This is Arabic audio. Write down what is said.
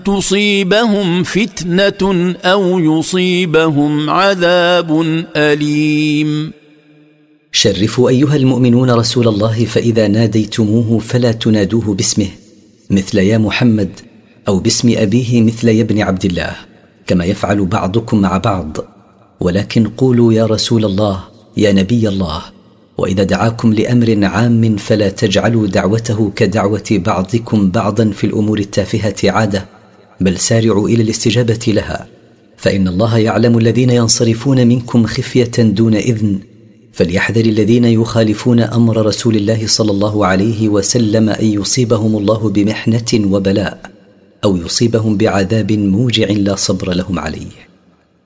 تصيبهم فتنة أو يصيبهم عذاب أليم. شرفوا أيها المؤمنون رسول الله، فإذا ناديتموه فلا تنادوه باسمه مثل يا محمد، أو باسم أبيه مثل يا ابن عبد الله كما يفعل بعضكم مع بعض، ولكن قولوا يا رسول الله، يا نبي الله. وإذا دعاكم لأمر عام فلا تجعلوا دعوته كدعوة بعضكم بعضا في الأمور التافهة عادة، بل سارعوا إلى الاستجابة لها، فإن الله يعلم الذين ينصرفون منكم خفية دون إذن، فليحذر الذين يخالفون أمر رسول الله صلى الله عليه وسلم أن يصيبهم الله بمحنة وبلاء، أو يصيبهم بعذاب موجع لا صبر لهم عليه.